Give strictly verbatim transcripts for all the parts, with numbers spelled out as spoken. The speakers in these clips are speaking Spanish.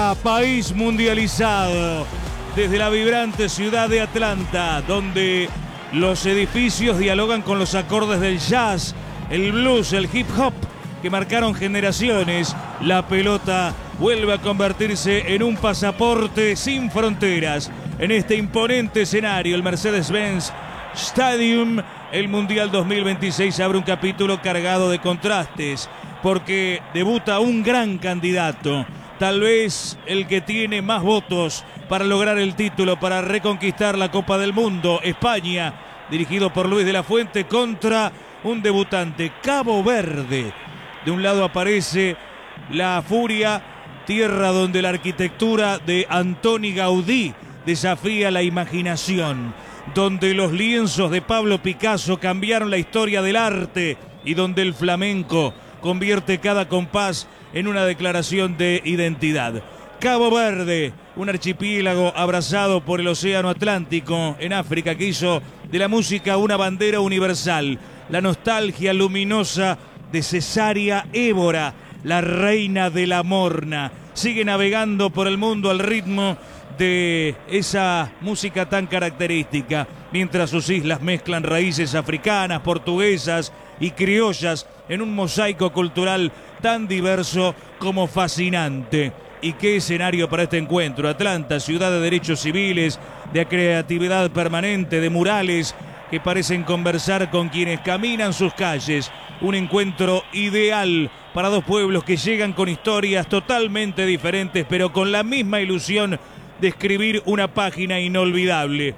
Mega país mundializado, desde la vibrante ciudad de Atlanta, donde los edificios dialogan con los acordes del jazz, el blues, el hip hop, que marcaron generaciones. La pelota vuelve a convertirse en un pasaporte sin fronteras. En este imponente escenario, el Mercedes-Benz Stadium, el Mundial dos mil veintiséis abre un capítulo cargado de contrastes, porque debuta un gran candidato, tal vez el que tiene más votos para lograr el título, para reconquistar la Copa del Mundo. España, dirigido por Luis de la Fuente, contra un debutante, Cabo Verde. De un lado aparece la Furia, tierra donde la arquitectura de Antoni Gaudí desafía la imaginación, donde los lienzos de Pablo Picasso cambiaron la historia del arte y donde el flamenco convierte cada compás en una declaración de identidad. Cabo Verde, un archipiélago abrazado por el océano Atlántico en África, que hizo de la música una bandera universal. La nostalgia luminosa de Cesárea Évora, la reina de la morna, sigue navegando por el mundo al ritmo de esa música tan característica, mientras sus islas mezclan raíces africanas, portuguesas y criollas en un mosaico cultural tan diverso como fascinante. ¿Y qué escenario para este encuentro? Atlanta, ciudad de derechos civiles, de creatividad permanente, de murales que parecen conversar con quienes caminan sus calles. Un encuentro ideal para dos pueblos que llegan con historias totalmente diferentes, pero con la misma ilusión de escribir una página inolvidable.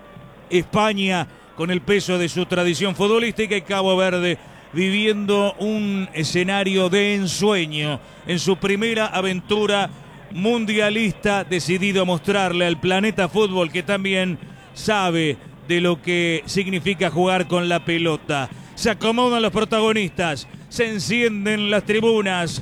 España con el peso de su tradición futbolística y Cabo Verde viviendo un escenario de ensueño en su primera aventura mundialista, decidido a mostrarle al planeta fútbol que también sabe de lo que significa jugar con la pelota. Se acomodan los protagonistas, se encienden las tribunas.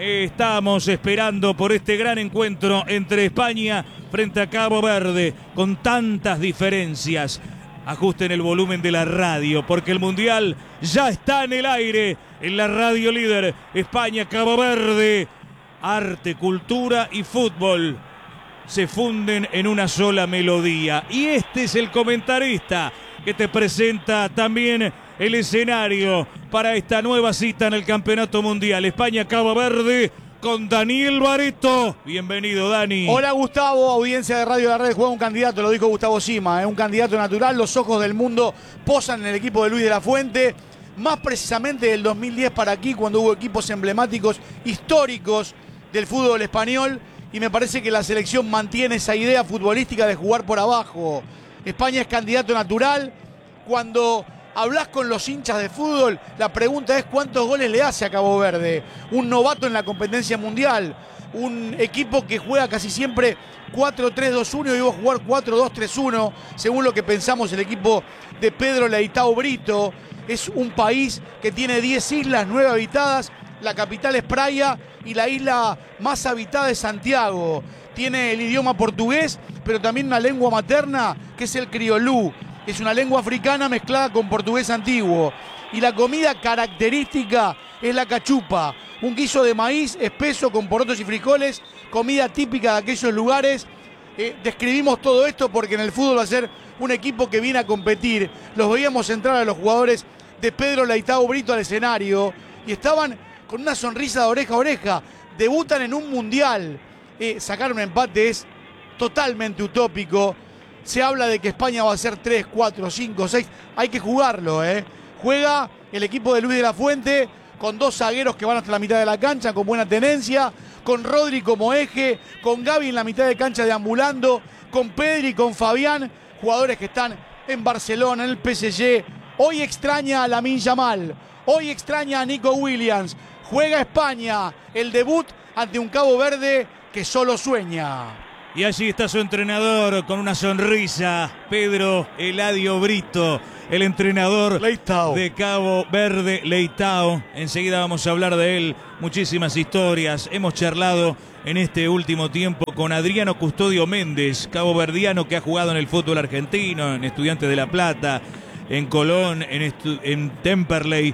Estamos esperando por este gran encuentro entre España frente a Cabo Verde, con tantas diferencias. Ajusten el volumen de la radio, porque el Mundial ya está en el aire, en la radio líder. España, Cabo Verde, arte, cultura y fútbol se funden en una sola melodía. Y este es el comentarista que te presenta también el escenario para esta nueva cita en el Campeonato Mundial. España, Cabo Verde, con Daniel Baretto. Bienvenido, Dani. Hola, Gustavo, audiencia de Radio La Red. Juega un candidato, lo dijo Gustavo Sima, ¿eh? Un candidato natural. Los ojos del mundo posan en el equipo de Luis de la Fuente. Más precisamente del dos mil diez para aquí, cuando hubo equipos emblemáticos, históricos del fútbol español. Y me parece que la selección mantiene esa idea futbolística de jugar por abajo. España es candidato natural. Cuando hablas con los hinchas de fútbol, la pregunta es cuántos goles le hace a Cabo Verde. Un novato en la competencia mundial, un equipo que juega casi siempre cuatro tres dos uno y va a jugar cuatro dos tres uno, según lo que pensamos el equipo de Pedro Leitao Brito. Es un país que tiene diez islas, nueve habitadas. La capital es Praia y la isla más habitada es Santiago. Tiene el idioma portugués, pero también una lengua materna que es el criolú. Es una lengua africana mezclada con portugués antiguo. Y la comida característica es la cachupa, un guiso de maíz espeso con porotos y frijoles, comida típica de aquellos lugares. Eh, describimos todo esto porque en el fútbol va a ser un equipo que viene a competir. Los veíamos entrar a los jugadores de Pedro Leitao Brito al escenario y estaban con una sonrisa de oreja a oreja. Debutan en un mundial. Eh, sacar un empate es totalmente utópico. Se habla de que España va a ser tres, cuatro, cinco, seis. Hay que jugarlo, ¿eh? Juega el equipo de Luis de la Fuente con dos zagueros que van hasta la mitad de la cancha con buena tenencia, con Rodri como eje, con Gavi en la mitad de cancha deambulando, con Pedri, con Fabián, jugadores que están en Barcelona, en el P S G. Hoy extraña a Lamine Yamal, hoy extraña a Nico Williams. Juega España, el debut ante un Cabo Verde que solo sueña. Y allí está su entrenador con una sonrisa, Pedro Eladio Brito, el entrenador Leitao. de Cabo Verde, Leitao. Enseguida vamos a hablar de él, muchísimas historias. Hemos charlado en este último tiempo con Adriano Custodio Méndez, caboverdiano que ha jugado en el fútbol argentino, en Estudiantes de La Plata, en Colón, en, en Temperley.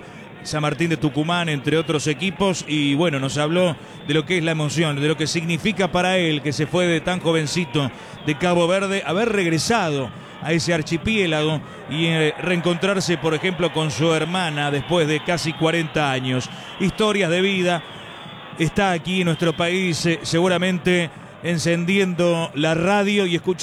San Martín de Tucumán, entre otros equipos, y bueno, nos habló de lo que es la emoción, de lo que significa para él, que se fue de tan jovencito de Cabo Verde, haber regresado a ese archipiélago y eh, reencontrarse, por ejemplo, con su hermana después de casi cuarenta años. Historias de vida. Está aquí en nuestro país, eh, seguramente encendiendo la radio y escuchando